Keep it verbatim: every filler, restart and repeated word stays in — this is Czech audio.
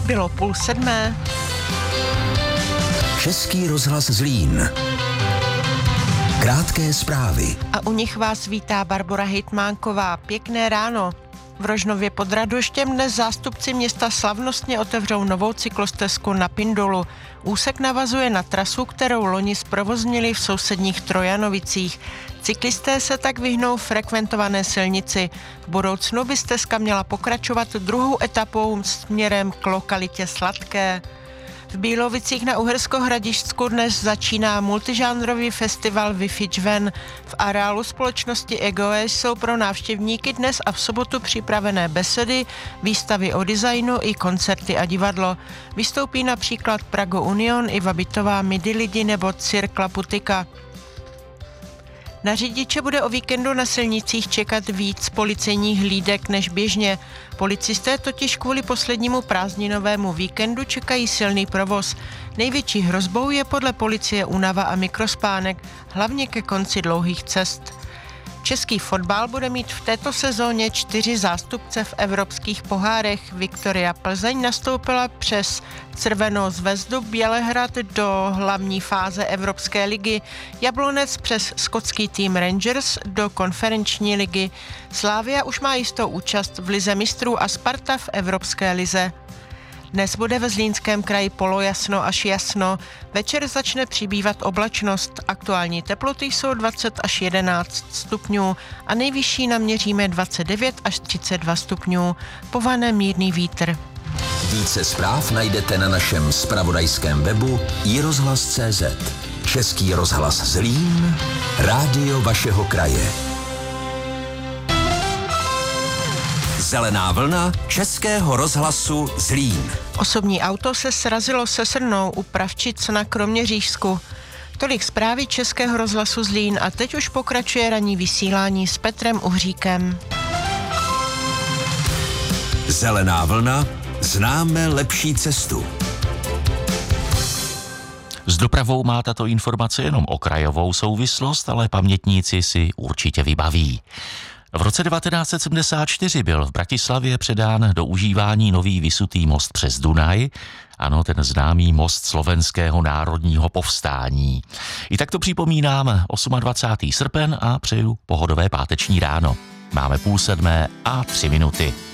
Bylo půl sedmé. Český rozhlas Zlín. Krátké zprávy. A u nich vás vítá Barbora Hejtmánková. Pěkné ráno. V Rožnově pod Radhoštěm dnes zástupci města slavnostně otevřou novou cyklostezku na Pindolu. Úsek navazuje na trasu, kterou loni zprovoznili v sousedních Trojanovicích. Cyklisté se tak vyhnou frekventované silnici. V budoucnu by stezka měla pokračovat druhou etapou směrem k lokalitě Sladké. V Bílovicích na Uhersko-Hradišťsku dnes začíná multižánrový festival Wi-Fi Jven. V areálu společnosti Egoe jsou pro návštěvníky dnes a v sobotu připravené besedy, výstavy o designu i koncerty a divadlo. Vystoupí například Prago Union, Iva Bytová, Midi lidi nebo Cirkla Putika. Na řidiče bude o víkendu na silnicích čekat víc policejních hlídek než běžně. Policisté totiž kvůli poslednímu prázdninovému víkendu čekají silný provoz. Největší hrozbou je podle policie únava a mikrospánek, hlavně ke konci dlouhých cest. Český fotbal bude mít v této sezóně čtyři zástupce v evropských pohárech. Viktoria Plzeň nastoupila přes Crvenou zvezdu Bělehrad do hlavní fáze Evropské ligy, Jablonec přes skotský tým Rangers do konferenční ligy. Slavia už má jistou účast v lize mistrů a Sparta v Evropské lize. Dnes bude ve Zlínském kraji polojasno až jasno. Večer začne přibývat oblačnost. Aktuální teploty jsou dvacet až jedenáct stupňů a nejvyšší naměříme dvacet devět až třicet dva stupňů. Povane mírný vítr. Více zpráv najdete na našem zpravodajském webu i rozhlas tečka cé zet. Český rozhlas Zlín, rádio vašeho kraje. Zelená vlna Českého rozhlasu Zlín. Osobní auto se srazilo se srnou u Pravčic na Kroměřížsku. Tolik zprávy Českého rozhlasu Zlín a teď už pokračuje ranní vysílání s Petrem Uhříkem. Zelená vlna, známe lepší cestu. S dopravou má tato informace jenom okrajovou souvislost, ale pamětníci si určitě vybaví. V roce devatenáct set sedmdesát čtyři byl v Bratislavě předán do užívání nový visutý most přes Dunaj, ano, ten známý most Slovenského národního povstání. I tak to připomínám dvacátého osmého srpen a přeju pohodové páteční ráno. Máme půl sedmé a tři minuty.